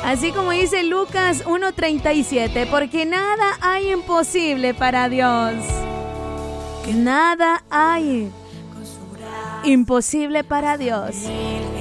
Así como dice Lucas 1:37, porque nada hay imposible para Dios. Nada hay imposible para Dios.